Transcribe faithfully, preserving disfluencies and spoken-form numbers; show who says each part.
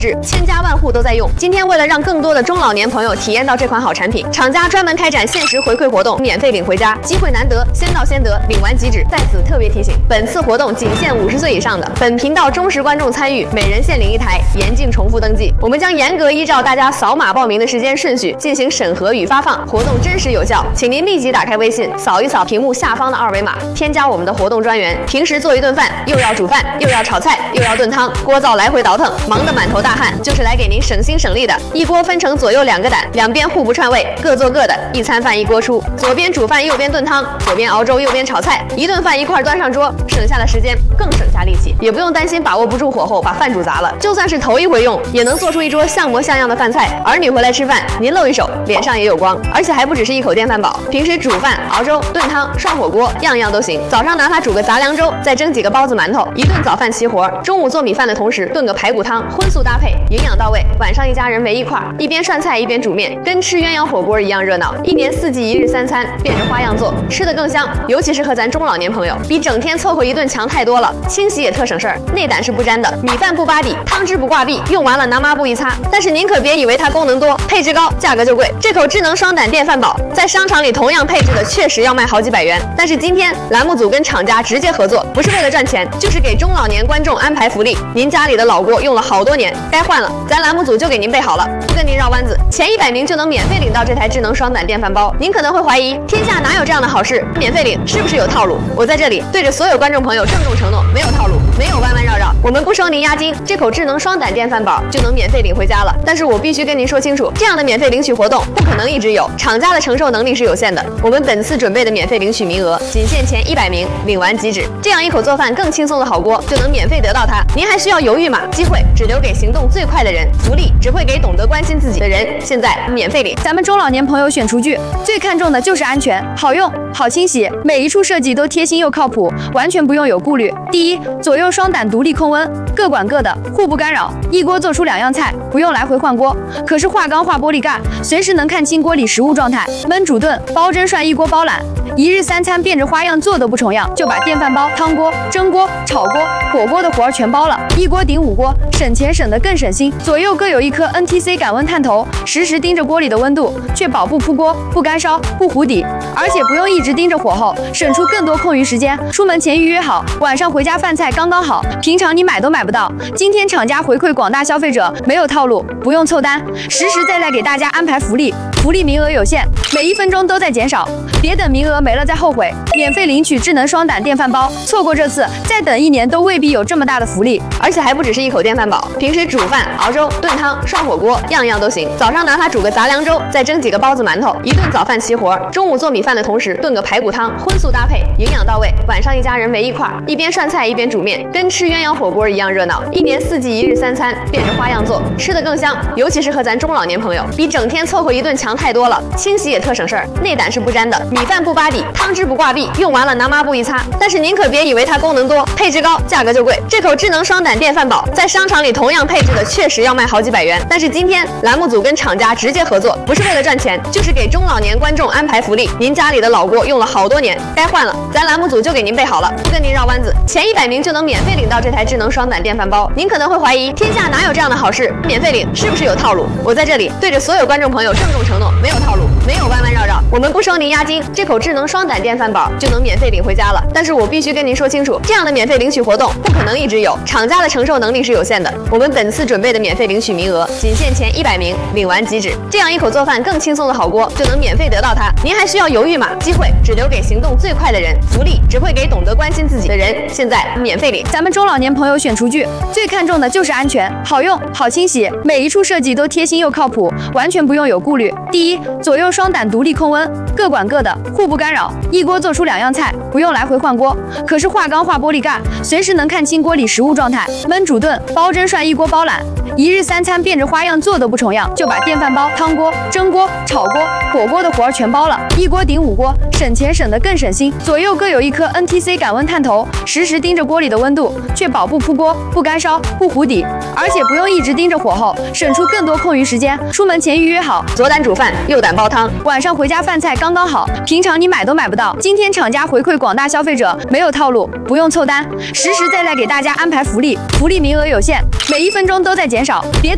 Speaker 1: 千家万户都在用。今天为了让更多的中老年朋友体验到这款好产品，厂家专门开展限时回馈活动，免费领回家，机会难得，先到先得，领完即止。在此特别提醒，本次活动仅限五十岁以上的本频道忠实观众参与，每人限领一台，严禁重复登记。我们将严格依照大家扫码报名的时间顺序进行审核与发放，活动真实有效，请您立即打开微信，扫一扫屏幕下方的二维码，添加我们的活动专员。平时做一顿饭，又要煮饭，又要炒菜，又要炖汤，锅灶来回倒腾，忙得满头大汗，就是来给您省心省力的。一锅分成左右两个胆，两边互不串味，各做各的，一餐饭一锅出。左边煮饭，右边炖汤，左边熬粥，右边炒菜，一顿饭一块端上桌，省下的时间更省下力气，也不用担心把握不住火候把饭煮砸了。就算是头一回用，也能做出一桌像模像样的饭菜。儿女回来吃饭，您露一手，脸上也有光。而且还不只是一口电饭煲，平时煮饭、熬粥、炖汤、涮火锅，样样都行。早上拿它煮个杂粮粥，再蒸几个包子馒头，一顿早饭齐活。中午做米饭的同时炖个排骨汤，荤素搭配，营养到位。晚上一家人围一块儿，一边涮菜一边煮面，跟吃鸳鸯火锅一样热闹。一年四季一日三餐，变着花样做，吃得更香。尤其适合咱中老年朋友，比整天凑合一顿强太多了。清洗也特省事儿，内胆是不沾的，米饭不扒底，汤汁不挂壁，用完了拿抹布一擦。但是您可别以为它功能多，配置高，价格就贵。这口智能双胆电饭煲在商场里同样配置的确实要卖好几百元，但是今天栏目组跟厂家直接合作，不是为了赚钱，就是给中老年观众安排福利。您家里的老锅用了好多年，该换了，咱栏目组就给您备好了，不跟您绕弯子，前一百名就能免费领到这台智能双胆电饭煲。您可能会怀疑，天下哪有这样的好事？免费领是不是有套路？我在这里对着所有观众朋友郑重承诺，没有套路，没有弯弯绕绕，我们不收您押金，这口智能双胆电饭煲就能免费领回家了。但是我必须跟您说清楚，这样的免费领取活动不可能一直有，厂家的承受能力是有限的。我们本次准备的免费领取名额仅限前一百名，领完即止。这样一口做饭更轻松的好锅就能免费得到它，您还需要犹豫吗？机会只留给行动最快的人，福利只会给懂得关心自己的人。现在免费领。
Speaker 2: 咱们中老年朋友选厨具最看重的就是安全，好用、好清洗，每一处设计都贴心又靠谱，完全不用有顾虑。第一，左右双胆独立控温，各管各的，互不干扰，一锅做出两样菜，不用来回换锅。可是化钢化玻璃盖，随时能看清锅里食物状态。焖煮炖、煲蒸涮一锅包揽，一日三餐变着花样做都不重样，就把电饭煲、汤锅、蒸锅、炒锅、火锅的活儿全包了，一锅顶五锅，省钱省得更省心。左右各有一颗 N T C 感温探头，实时盯着锅里的温度，确保不扑锅、不干烧、不糊底，而且不用一直盯着火候，省出更多空余时间。出门前预约好，晚上回家饭菜刚刚好，平常你买都买不到。今天厂家回馈广大消费者，没有套路，不用凑单，实实在在给大家安排福利，福利名额有限，每一分钟都在减少，别等名额没了再后悔。免费领取智能双胆电饭煲，错过这次，再等一年都未必有这么大的福利。
Speaker 1: 而且还不只是一口电饭煲，平时煮饭、熬粥、炖汤、涮火锅，样样都行。早上拿它煮个杂粮粥，再蒸几个包子馒头，一顿早饭齐活。中午做米饭的同时炖个排骨汤，荤素搭配，营养到位。晚上一家人围一块儿，一边涮菜一边煮面，跟吃鸳鸯火锅一样热闹。一年四季一日三餐，变着花样做，吃得更香。尤其适合咱中老年朋友，比整天凑合一顿强太多了。清洗也特省事儿，内胆是不沾的，米饭不扒底，汤汁不挂壁，用完了拿抹布一擦。但是您可别以为它功能多，配置高，价格就贵。这口智能双胆电饭煲在商场里同样配置的确实要卖好几百元，但是今天栏目组跟厂家直接合作，不是为了赚钱，就是给中老年观众安排福利。您家里的老锅用了好多年，该换了，咱栏目组就给您备好了，不跟您绕弯子，前一百名就能免费领到这台智能双胆电饭煲。您可能会怀疑，天下哪有这样的好事？免费领是不是有套路？我在这里对着所有观众朋友郑重承诺，没有套路，没有弯弯绕绕，我们不收您押金，这口智能双胆电饭煲就能免费领回家了。但是我必须跟您说清楚，这样的免费领取活动不可能一直有，厂家的承受能力是有限的。我们本次准备的免费领取名额仅限前一百名，领完即止。这样一口做饭更轻松的好锅就能免费得到它，您还需要犹豫吗？机会只留给行动最快的人，福利只会给懂得关心自己的人。现在免费领。
Speaker 2: 咱们中老年朋友选厨具最看重的就是安全，好用、好清洗，每一处设计都贴心又靠谱，完全不用有顾虑。第一，左右双胆独立控温，各管各的，互不干扰，一锅做出两样菜，不用来回换锅。可是化钢化玻璃盖，随时能看清锅里食物状态。焖煮炖、煲蒸涮一锅包揽，一日三餐变着花样做都不重样，就把电饭煲、汤锅、蒸锅、炒锅、火锅的活儿全包了，一锅顶五锅，省钱省得更省心。左右各有一颗 N T C 感温探头，实时盯着锅里的温度，确保不扑锅、不干烧、不糊底，而且不用一直盯着火候，省出更多空余时间。出门前预约好，
Speaker 1: 左胆煮饭，右胆煲汤，
Speaker 2: 晚上回家饭菜刚刚好，平常你买都买不到。今天厂家回馈广大消费者，没有套路，不用凑单，实实在在给大家安排福利，福利名额有限，每一分钟都在减少，别等。